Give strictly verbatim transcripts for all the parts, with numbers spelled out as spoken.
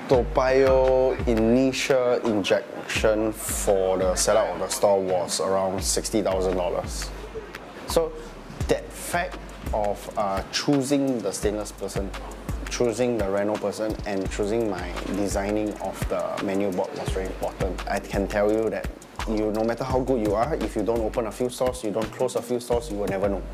Toa Payoh initial injection for the setup of the store was around sixty thousand dollars. So that fact of uh, choosing the stainless person, choosing the Reno person, and choosing my designing of the menu board was very important. I can tell you that you, no matter how good you are, if you don't open a few stores, you don't close a few stores, you will never know.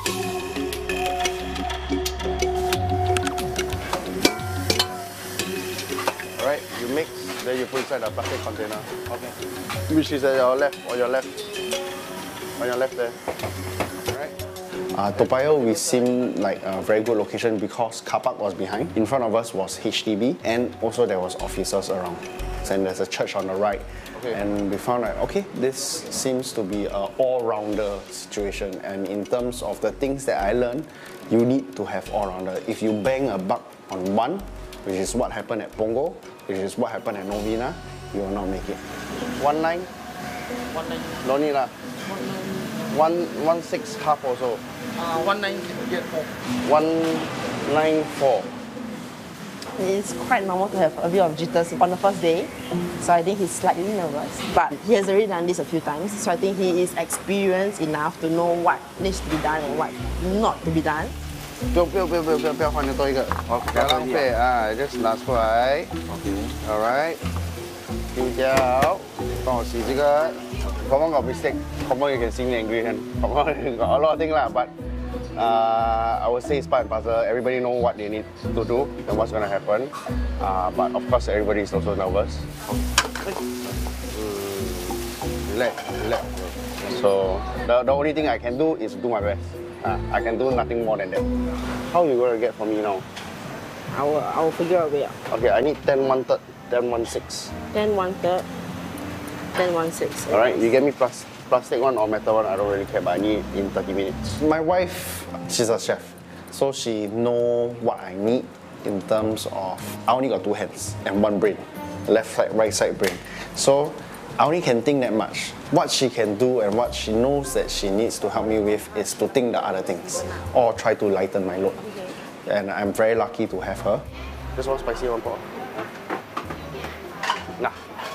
Alright, you mix, then you put inside the plastic container. Okay. Which is at your left, or your left. On your left there. Alright. Uh, Toa Payoh, we seemed like a very good location because car park was behind. In front of us was H D B, and also there was officers around. And there's a church on the right. Okay. And we found that, okay, this seems to be an all-rounder situation. And in terms of the things that I learned, you need to have all-rounder. If you bang a buck on one, which is what happened at Punggol, which is what happened at Novena, you will not make it. One nine? One nine. No need lah. One nine. One, one six half also. Uh, one nine can get four. One nine four. It's quite normal to have a bit of jitters on the first day, so I think he's slightly nervous. But he has already done this a few times, so I think he is experienced enough to know what needs to be done and what not to be done. 不要不要不要不要不要不要换，多一个，不要浪费啊 ，just 拿出来。OK。Alright。丢掉，帮我洗这个。Come on, got mistake. Come on, you can see me angry and come on, got a lot of things lah, but uh, I would say it's part and parcel. Everybody know what they need to do and what's gonna happen. Uh, but of course, everybody is also nervous. Mm, relax, relax. So the, the only thing I can do is do my best. Uh, I can do nothing more than that. How you gonna get from me now? I will, I will figure a way out. Okay, I need ten one third, ten one six. ten one third, ten one six. Alright, you get me plus, plastic one or metal one, I don't really care, but I need in thirty minutes. My wife, she's a chef, so she know what I need in terms of, I only got two hands and one brain, left side, right side brain. So I only can think that much. What she can do and what she knows that she needs to help me with is to think the other things or try to lighten my load. And I'm very lucky to have her. Just one spicy, one pot. Nah.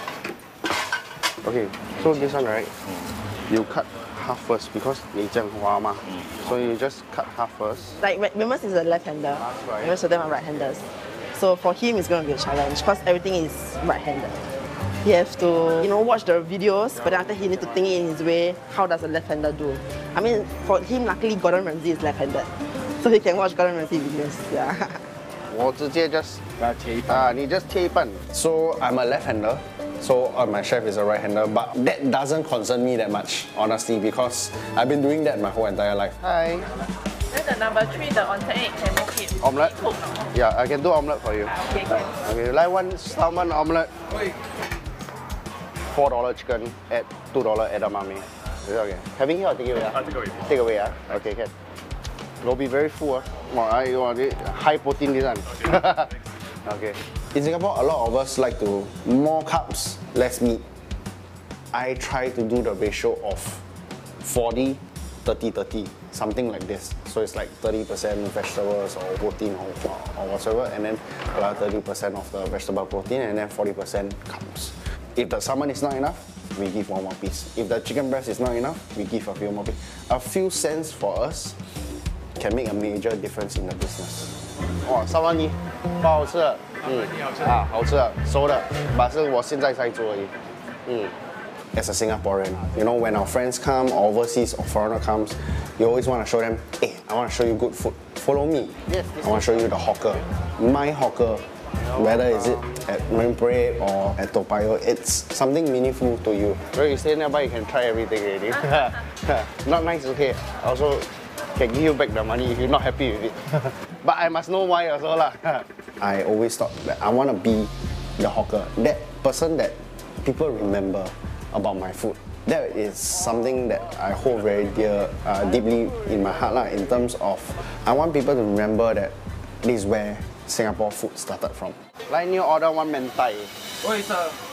Okay, so this one, right? You cut half first because 你这样滑嘛. So you just cut half first. Like Remus is a left-hander. Right. Most of them are right-handers. So for him, it's going to be a challenge because everything is right-handed. He has to, you know, watch the videos, but then after he needs to think it in his way. How does a left-hander do? I mean, for him, luckily Gordon Ramsay is left-handed, so he can watch Gordon Ramsay videos. Yeah. 我直接 just 啊，你 just 切一半. So I'm a left-hander. So uh, my chef is a right-hander, but that doesn't concern me that much, honestly, because I've been doing that my whole entire life. Hi. Then the number three, the onsen egg, can make it Omelette? cook. Yeah, I can do omelette for you. Okay, can. Okay, like one salmon omelette. Four dollar chicken at two dollar edamame. Is that okay? Having here or take away? Uh, take away. Take away, ah. Okay, can. It'll be very full. Uh. Wow, I want it high protein this one. Okay. Okay. In Singapore, a lot of us like to more carbs, less meat. I try to do the ratio of forty, thirty, thirty, something like this. So it's like thirty percent vegetables or protein or, or whatever, and then about thirty percent of the vegetable protein, and then forty percent carbs. If the salmon is not enough, we give one more piece. If the chicken breast is not enough, we give a few more pieces. A few cents for us can make a major difference in the business. 哇，三万一，不好吃的，嗯，啊，好吃的，熟的，但是我现在才做而已，嗯。As a Singaporean, you know, when our friends come, or overseas or foreigner comes, you always want to show them, hey, I want to show you good food. Follow me. Yes, I want to show you the hawker. My hawker, whether is it at Marine Parade or at Toa Payoh, it's something meaningful to you. Where you stay nearby, you can try everything already. Not nice, okay. Also, can give you back the money if you're not happy with it. But I must know why also lah. I always thought that I want to be the hawker, that person that people remember about my food. That is something that I hold very dear, uh, deeply in my heart lah, in terms of I want people to remember that this is where Singapore food started from. Like new order one mentai. What is a